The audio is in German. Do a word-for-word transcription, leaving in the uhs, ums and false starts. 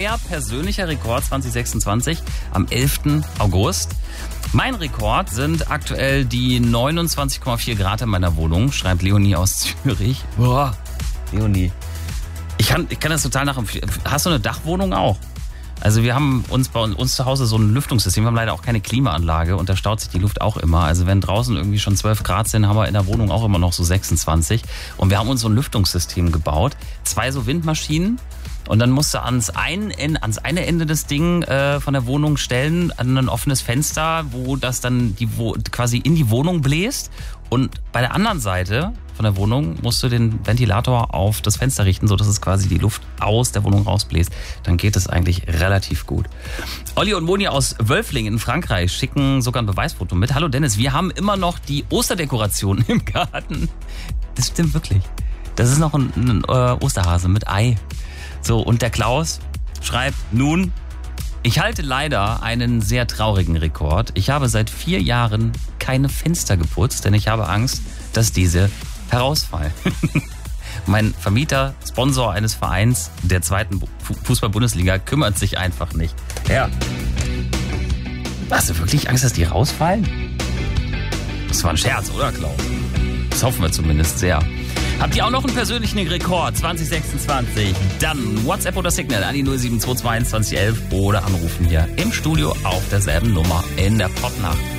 neuer persönlicher Rekord zwanzig sechsundzwanzig am elften August. Mein Rekord sind aktuell die neunundzwanzig Komma vier Grad in meiner Wohnung, schreibt Leonie aus Zürich. Boah, Leonie. Ich kann, ich kann das total nachempfinden. Hast du eine Dachwohnung auch? Also wir haben uns bei uns zu Hause so ein Lüftungssystem, wir haben leider auch keine Klimaanlage und da staut sich die Luft auch immer. Also wenn draußen irgendwie schon zwölf Grad sind, haben wir in der Wohnung auch immer noch so sechsundzwanzig. Und wir haben uns so ein Lüftungssystem gebaut, zwei so Windmaschinen und dann musst du ans, ein, ans eine Ende des Ding äh, von der Wohnung stellen, an ein offenes Fenster, wo das dann die, wo, quasi in die Wohnung bläst. Und bei der anderen Seite von der Wohnung musst du den Ventilator auf das Fenster richten, sodass es quasi die Luft aus der Wohnung rausbläst. Dann geht es eigentlich relativ gut. Olli und Moni aus Wölfling in Frankreich schicken sogar ein Beweisfoto mit. Hallo Dennis, wir haben immer noch die Osterdekoration im Garten. Das stimmt wirklich. Das ist noch ein, ein äh, Osterhase mit Ei. So, und der Klaus schreibt nun: Ich halte leider einen sehr traurigen Rekord. Ich habe seit vier Jahren keine Fenster geputzt, denn ich habe Angst, dass diese herausfallen. Mein Vermieter, Sponsor eines Vereins der zweiten Fußball-Bundesliga, kümmert sich einfach nicht. Ja. Hast du wirklich Angst, dass die rausfallen? Das war ein Scherz, oder Klaus? Das hoffen wir zumindest sehr. Habt ihr auch noch einen persönlichen Rekord zwanzig sechsundzwanzig? Dann WhatsApp oder Signal an die null sieben zwei zwei eins zwanzig elf oder anrufen hier im Studio auf derselben Nummer in der Popnacht.